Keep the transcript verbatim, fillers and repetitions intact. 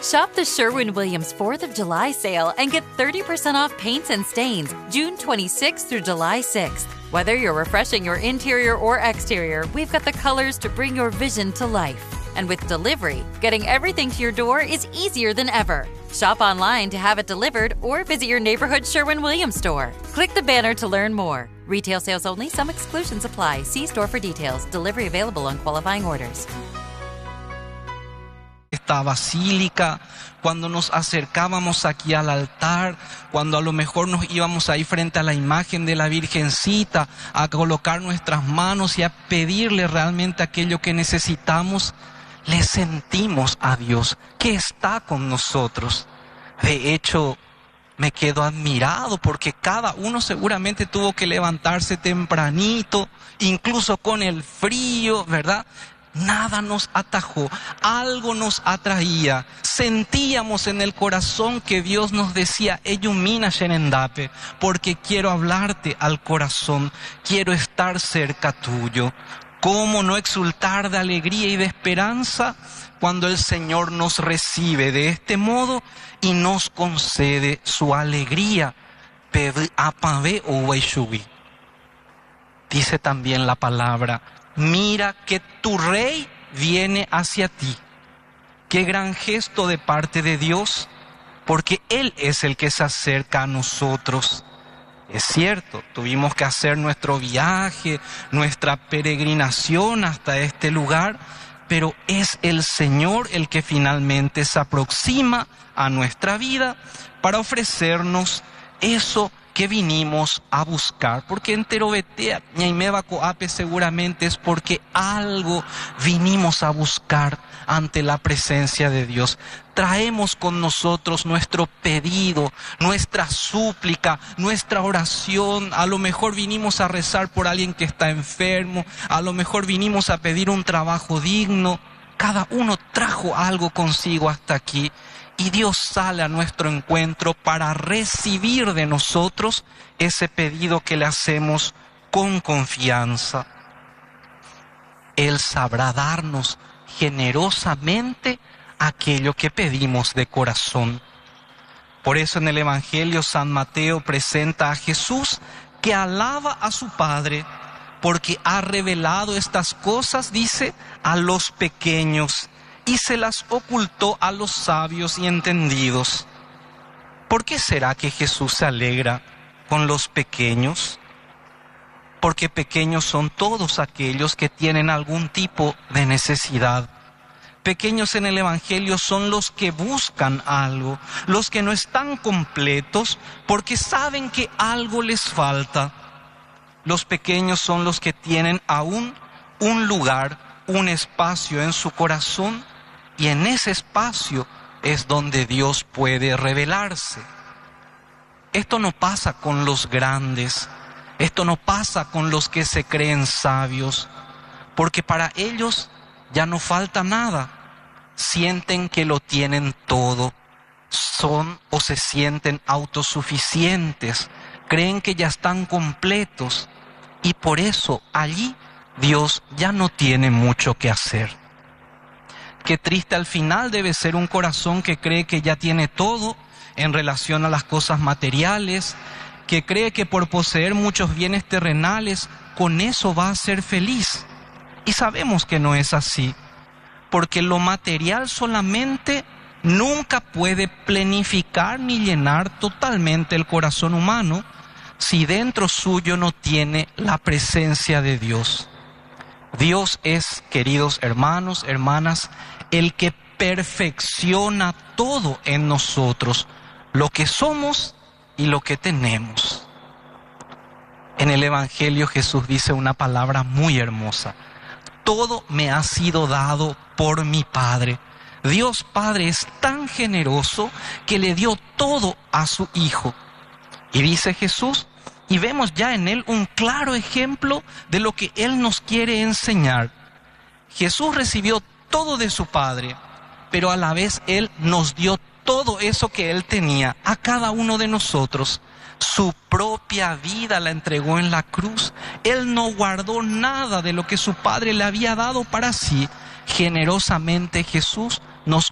Shop the Sherwin-Williams fourth of July sale and get thirty percent off paints and stains June twenty-sixth through July sixth. Whether you're refreshing your interior or exterior, we've got the colors to bring your vision to life. And with delivery, getting everything to your door is easier than ever. Shop online to have it delivered or visit your neighborhood Sherwin-Williams store. Click the banner to learn more. Retail sales only. Some exclusions apply. See store for details. Delivery available on qualifying orders. Esta basílica, cuando nos acercábamos aquí al altar, cuando a lo mejor nos íbamos ahí frente a la imagen de la Virgencita a colocar nuestras manos y a pedirle realmente aquello que necesitamos, le sentimos a Dios que está con nosotros. De hecho, me quedo admirado porque cada uno seguramente tuvo que levantarse tempranito, incluso con el frío, ¿verdad? Nada nos atajó, algo nos atraía. Sentíamos en el corazón que Dios nos decía, Eyumina Shenendape, porque quiero hablarte al corazón, quiero estar cerca tuyo. ¿Cómo no exultar de alegría y de esperanza cuando el Señor nos recibe de este modo y nos concede su alegría? Dice también la palabra, mira que tu rey viene hacia ti. Qué gran gesto de parte de Dios, porque Él es el que se acerca a nosotros. Es cierto, tuvimos que hacer nuestro viaje, nuestra peregrinación hasta este lugar, pero es el Señor el que finalmente se aproxima a nuestra vida para ofrecernos eso que vinimos a buscar. Porque entero vetea, ñaimeba coape seguramente es porque algo vinimos a buscar ante la presencia de Dios. Traemos con nosotros nuestro pedido, nuestra súplica, nuestra oración. A lo mejor vinimos a rezar por alguien que está enfermo, a lo mejor vinimos a pedir un trabajo digno. Cada uno trajo algo consigo hasta aquí. Y Dios sale a nuestro encuentro para recibir de nosotros ese pedido que le hacemos con confianza. Él sabrá darnos generosamente aquello que pedimos de corazón. Por eso en el Evangelio San Mateo presenta a Jesús que alaba a su Padre porque ha revelado estas cosas, dice, a los pequeños y se las ocultó a los sabios y entendidos. ¿Por qué será que Jesús se alegra con los pequeños? Porque pequeños son todos aquellos que tienen algún tipo de necesidad. Pequeños en el Evangelio son los que buscan algo, los que no están completos porque saben que algo les falta. Los pequeños son los que tienen aún un lugar, un espacio en su corazón, y en ese espacio es donde Dios puede revelarse. Esto no pasa con los grandes, esto no pasa con los que se creen sabios, porque para ellos ya no falta nada, sienten que lo tienen todo, son o se sienten autosuficientes, creen que ya están completos, y por eso allí Dios ya no tiene mucho que hacer. Qué triste al final debe ser un corazón que cree que ya tiene todo en relación a las cosas materiales, que cree que por poseer muchos bienes terrenales, con eso va a ser feliz. Y sabemos que no es así, porque lo material solamente nunca puede plenificar ni llenar totalmente el corazón humano si dentro suyo no tiene la presencia de Dios. Dios es, queridos hermanos, hermanas, el que perfecciona todo en nosotros, lo que somos y lo que tenemos. En el Evangelio Jesús dice una palabra muy hermosa: todo me ha sido dado por mi Padre. Dios Padre es tan generoso que le dio todo a su Hijo. Y dice Jesús, y vemos ya en Él un claro ejemplo de lo que Él nos quiere enseñar. Jesús recibió todo de su Padre, pero a la vez Él nos dio todo eso que Él tenía a cada uno de nosotros. Su propia vida la entregó en la cruz. Él no guardó nada de lo que su Padre le había dado para sí. Generosamente Jesús nos